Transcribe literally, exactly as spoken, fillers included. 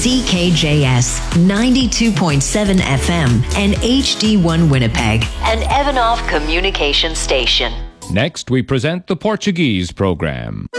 C K J S ninety-two point seven F M and H D one Winnipeg, an Evanoff communication station. Next, we present the Portuguese program.